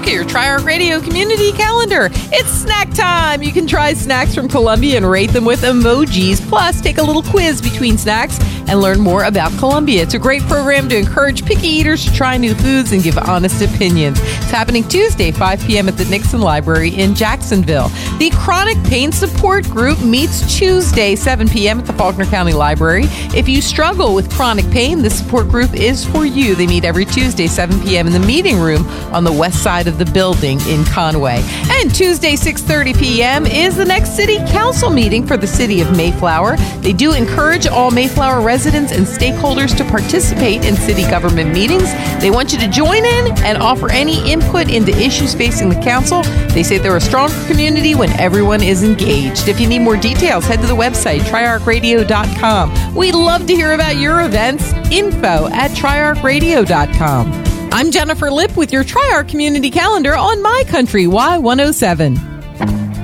look at your TriArc Radio community calendar. It's snack time. You can try snacks from Columbia and rate them with emojis. Plus, take a little quiz between snacks and learn more about Columbia. It's a great program to encourage picky eaters to try new foods and give honest opinions. It's happening Tuesday, 5 p.m. at the Nixon Library in Jacksonville. The Chronic Pain Support Group meets Tuesday, 7 p.m. at the Faulkner County Library. If you struggle with chronic pain, this support group is for you. They meet every Tuesday, 7 p.m. in the meeting room on the west side of the building in Conway. And Tuesday, 6:30 p.m. is the next City Council meeting for the City of Mayflower. They do encourage all Mayflower residents and stakeholders to participate in city government meetings. They want you to join in and offer any input into issues facing the council. They say they're a stronger community when everyone is engaged. If you need more details, head to the website, triarcradio.com. We'd love to hear about your events. info@triarcradio.com. I'm Jennifer Lipp with your TriArc Community Calendar on My Country Y107.